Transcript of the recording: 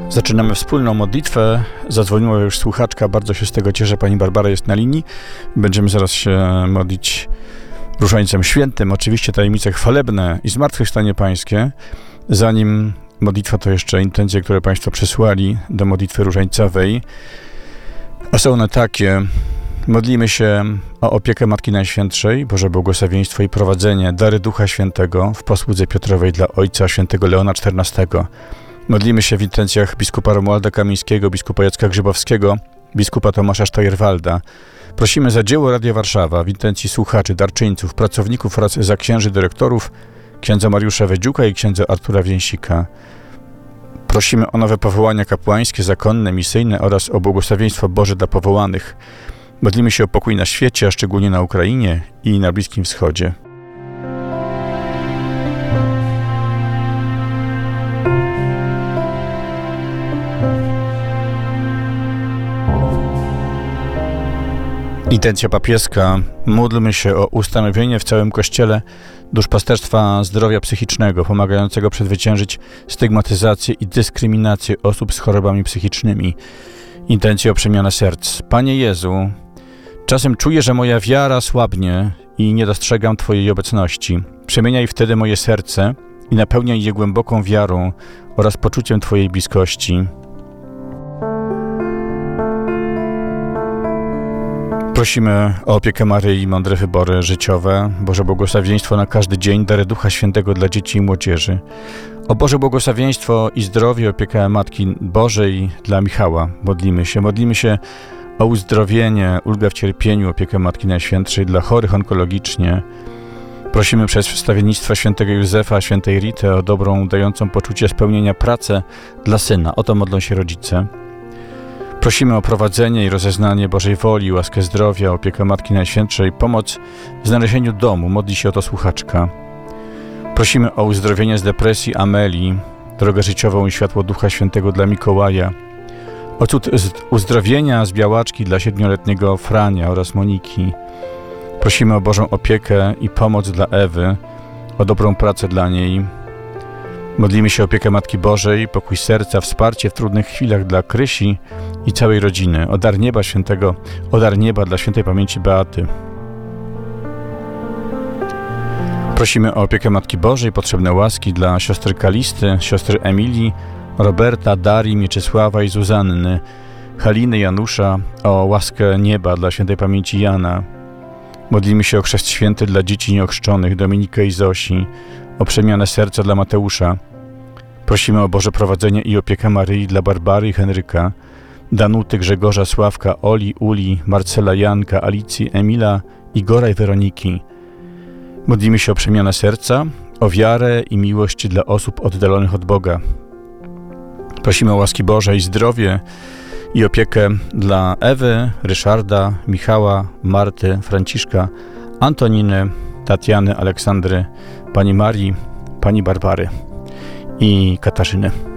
Zaczynamy wspólną modlitwę. Zadzwoniła już słuchaczka, bardzo się z tego cieszę. Pani Barbara jest na linii. Będziemy zaraz się modlić Różańcem Świętym. Oczywiście tajemnice chwalebne i zmartwychwstanie Pańskie. Zanim modlitwa, to jeszcze intencje, które Państwo przysłali do modlitwy różańcowej. A są one takie. Modlimy się o opiekę Matki Najświętszej, Boże błogosławieństwo i prowadzenie, dary Ducha Świętego w posłudze Piotrowej dla Ojca Świętego Leona XIV. Modlimy się w intencjach biskupa Romualda Kamińskiego, biskupa Jacka Grzybowskiego, biskupa Tomasza Sztajerwalda. Prosimy za dzieło Radia Warszawa w intencji słuchaczy, darczyńców, pracowników oraz za księży dyrektorów, księdza Mariusza Wedziuka i księdza Artura Więsika. Prosimy o nowe powołania kapłańskie, zakonne, misyjne oraz o błogosławieństwo Boże dla powołanych. Modlimy się o pokój na świecie, a szczególnie na Ukrainie i na Bliskim Wschodzie. Intencja papieska. Módlmy się o ustanowienie w całym Kościele duszpasterstwa zdrowia psychicznego, pomagającego przezwyciężyć stygmatyzację i dyskryminację osób z chorobami psychicznymi. Intencja o przemianę serc. Panie Jezu, czasem czuję, że moja wiara słabnie i nie dostrzegam Twojej obecności. Przemieniaj wtedy moje serce i napełniaj je głęboką wiarą oraz poczuciem Twojej bliskości. Prosimy o opiekę Maryi, mądre wybory życiowe, Boże błogosławieństwo na każdy dzień, dary Ducha Świętego dla dzieci i młodzieży. O Boże błogosławieństwo i zdrowie, opiekę Matki Bożej dla Michała. Modlimy się o uzdrowienie, ulgę w cierpieniu, opiekę Matki Najświętszej dla chorych onkologicznie. Prosimy przez wstawiennictwa świętego Józefa, świętej Rity o dobrą, dającą poczucie spełnienia pracę dla syna. O to modlą się rodzice. Prosimy o prowadzenie i rozeznanie Bożej woli, łaskę zdrowia, opiekę Matki Najświętszej, pomoc w znalezieniu domu. Modli się o to słuchaczka. Prosimy o uzdrowienie z depresji Amelii, drogę życiową i światło Ducha Świętego dla Mikołaja. O cud uzdrowienia z białaczki dla 7-letniego Frania oraz Moniki. Prosimy o Bożą opiekę i pomoc dla Ewy, o dobrą pracę dla niej. Modlimy się o opiekę Matki Bożej, pokój serca, wsparcie w trudnych chwilach dla Krysi i całej rodziny. O dar nieba świętego, o dar nieba dla świętej pamięci Beaty. Prosimy o opiekę Matki Bożej, potrzebne łaski dla siostry Kalisty, siostry Emilii, Roberta, Darii, Mieczysława i Zuzanny, Haliny, Janusza, o łaskę nieba dla świętej pamięci Jana. Modlimy się o chrzest święty dla dzieci nieochrzczonych, Dominikę i Zosi, o przemianę serca dla Mateusza. Prosimy o Boże prowadzenie i opiekę Maryi dla Barbary i Henryka, Danuty, Grzegorza, Sławka, Oli, Uli, Marcela, Janka, Alicji, Emila, Igora i Weroniki. Modlimy się o przemianę serca, o wiarę i miłość dla osób oddalonych od Boga. Prosimy o łaski Boże i zdrowie i opiekę dla Ewy, Ryszarda, Michała, Marty, Franciszka, Antoniny, Tatiany, Aleksandry, Pani Marii, Pani Barbary i Katarzyny.